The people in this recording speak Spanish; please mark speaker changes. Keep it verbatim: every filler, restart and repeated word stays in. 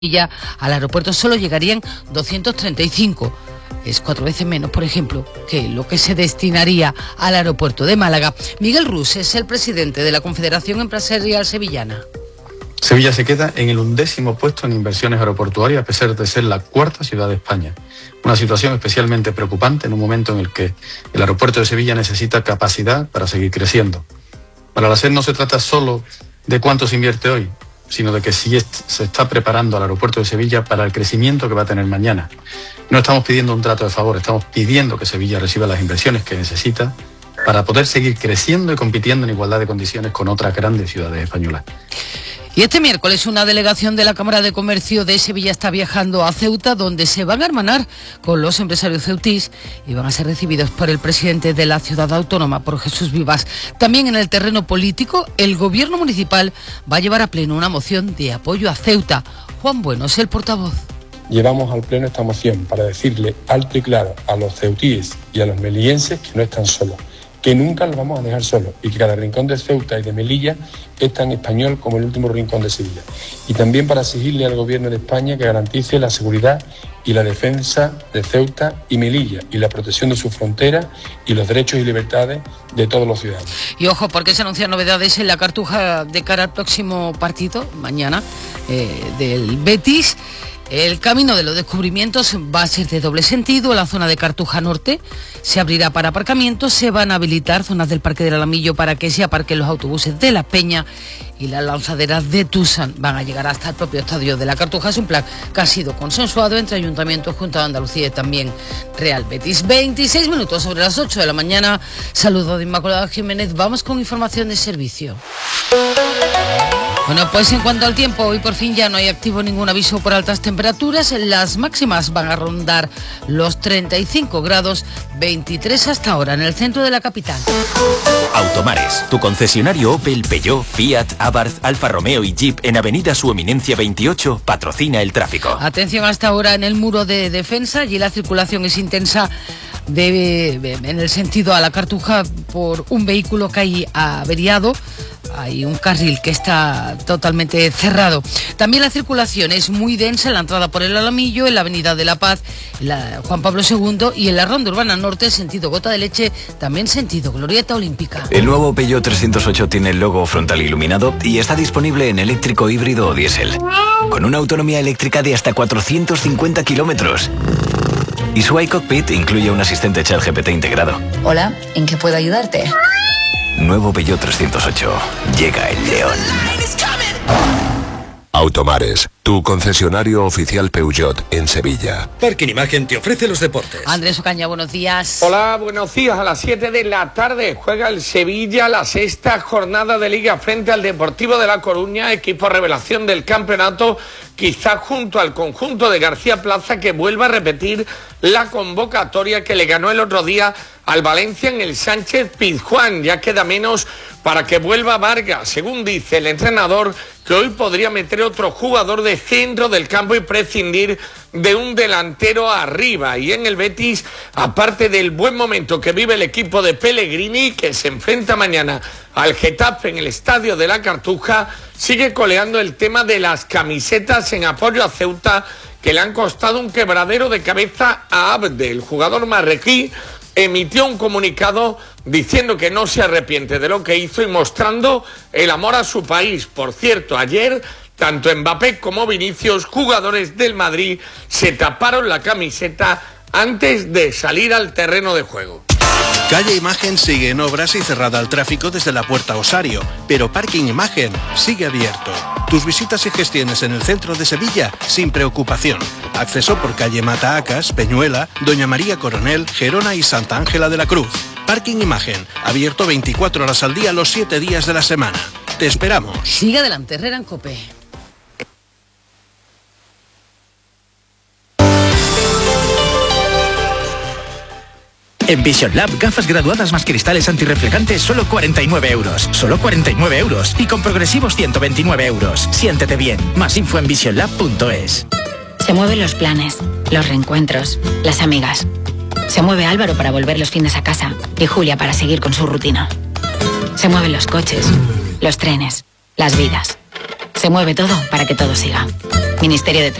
Speaker 1: Ya al aeropuerto solo llegarían doscientos treinta y cinco. Es cuatro veces menos, por ejemplo, que lo que se destinaría al aeropuerto de Málaga. Miguel Rus es el presidente de la Confederación Empresarial Sevillana.
Speaker 2: Sevilla se queda en el undécimo puesto en inversiones aeroportuarias, a pesar de ser la cuarta ciudad de España. Una situación especialmente preocupante en un momento en el que el aeropuerto de Sevilla necesita capacidad para seguir creciendo. Para la S E D no se trata solo de cuánto se invierte hoy, sino de que sí se está preparando al aeropuerto de Sevilla para el crecimiento que va a tener mañana. No estamos pidiendo un trato de favor, estamos pidiendo que Sevilla reciba las inversiones que necesita para poder seguir creciendo y compitiendo en igualdad de condiciones con otras grandes ciudades españolas.
Speaker 1: Y este miércoles una delegación de la Cámara de Comercio de Sevilla está viajando a Ceuta, donde se van a hermanar con los empresarios ceutís y van a ser recibidos por el presidente de la ciudad autónoma, por Jesús Vivas. También en el terreno político, el gobierno municipal va a llevar a pleno una moción de apoyo a Ceuta. Juan Bueno es el portavoz.
Speaker 3: Llevamos al pleno esta moción para decirle alto y claro a los ceutíes y a los melillenses que no están solos, que nunca los vamos a dejar solos y que cada rincón de Ceuta y de Melilla es tan español como el último rincón de Sevilla. Y también para exigirle al Gobierno de España que garantice la seguridad y la defensa de Ceuta y Melilla y la protección de sus fronteras y los derechos y libertades de todos los ciudadanos.
Speaker 1: Y ojo, porque se anuncian novedades en la Cartuja de cara al próximo partido, mañana, eh, del Betis. El camino de los descubrimientos va a ser de doble sentido. La zona de Cartuja Norte se abrirá para aparcamientos, se van a habilitar zonas del Parque del Alamillo para que se aparquen los autobuses de La Peña, y las lanzaderas de Tusan van a llegar hasta el propio estadio de la Cartuja. Es un plan que ha sido consensuado entre Ayuntamientos, Junta de Andalucía y también Real Betis. veintiséis minutos sobre las ocho de la mañana. Saludo de Inmaculada Jiménez. Vamos con información de servicio. Bueno, pues en cuanto al tiempo, hoy por fin ya no hay activo ningún aviso por altas temperaturas. Las máximas van a rondar los treinta y cinco grados, veintitrés hasta ahora en el centro de la capital.
Speaker 4: Automares, tu concesionario Opel, Peugeot, Fiat, Abarth, Alfa Romeo y Jeep en Avenida Su Eminencia veintiocho, patrocina el tráfico.
Speaker 1: Atención hasta ahora en el muro de defensa, allí la circulación es intensa de, de, en el sentido a la Cartuja por un vehículo que hay averiado. Hay un carril que está totalmente cerrado. También la circulación es muy densa en la entrada por el Alamillo, en la Avenida de la Paz, en la Juan Pablo segundo y en la Ronda Urbana Norte, sentido Gota de Leche, también sentido Glorieta Olímpica.
Speaker 5: El nuevo Peugeot trescientos ocho tiene el logo frontal iluminado y está disponible en eléctrico, híbrido o diésel, con una autonomía eléctrica de hasta cuatrocientos cincuenta kilómetros. Y su iCockpit incluye un asistente ChatGPT integrado.
Speaker 6: Hola, ¿en qué puedo ayudarte?
Speaker 5: Nuevo Peugeot trescientos ocho. Llega el león.
Speaker 7: Automares, tu concesionario oficial Peugeot en Sevilla.
Speaker 8: Parking Imagen te ofrece los deportes.
Speaker 1: Andrés Ocaña, buenos días.
Speaker 9: Hola, buenos días. A las siete de la tarde juega el Sevilla la sexta jornada de Liga frente al Deportivo de La Coruña, equipo revelación del campeonato, quizá junto al conjunto de García Plaza, que vuelva a repetir la convocatoria que le ganó el otro día al Valencia en el Sánchez Pizjuán. Ya queda menos para que vuelva Vargas, según dice el entrenador, que hoy podría meter otro jugador de centro del campo y prescindir de un delantero arriba. Y en el Betis, aparte del buen momento que vive el equipo de Pellegrini, que se enfrenta mañana al Getafe en el Estadio de la Cartuja, sigue coleando el tema de las camisetas en apoyo a Ceuta, que le han costado un quebradero de cabeza a Abde. El jugador marroquí emitió un comunicado diciendo que no se arrepiente de lo que hizo y mostrando el amor a su país. Por cierto, ayer tanto Mbappé como Vinicius, jugadores del Madrid, se taparon la camiseta antes de salir al terreno de juego.
Speaker 10: Calle Imagen sigue en obras y cerrada al tráfico desde la Puerta Osario, pero Parking Imagen sigue abierto. Tus visitas y gestiones en el centro de Sevilla sin preocupación. Acceso por calle Mataacas, Peñuela, Doña María Coronel, Gerona y Santa Ángela de la Cruz. Parking Imagen, abierto veinticuatro horas al día los siete días de la semana. Te esperamos.
Speaker 1: Sigue adelante, Herrera en COPE.
Speaker 4: En Vision Lab, gafas graduadas más cristales antirreflejantes, solo cuarenta y nueve euros. Solo cuarenta y nueve euros. Y con progresivos ciento veintinueve euros. Siéntete bien. Más info en vision lab punto es.
Speaker 6: Se mueven los planes, los reencuentros, las amigas. Se mueve Álvaro para volver los fines a casa y Julia para seguir con su rutina. Se mueven los coches, los trenes, las vidas. Se mueve todo para que todo siga. Ministerio de